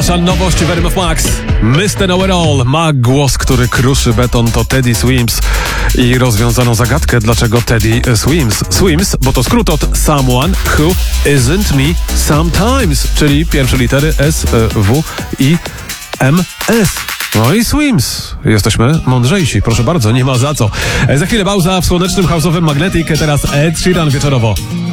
Nasza nowość w RMF Max. Mr. Know It All ma głos, który kruszy beton, to Teddy Swims. I rozwiązano zagadkę, dlaczego Teddy Swims. Swims, bo to skrót od Someone Who Isn't Me Sometimes, czyli pierwsze litery S, W i M, S. No i Swims. Jesteśmy mądrzejsi. Proszę bardzo, nie ma za co. Za chwilę pauza w słonecznym house'owym Magnetic. Teraz Ed Sheeran wieczorowo.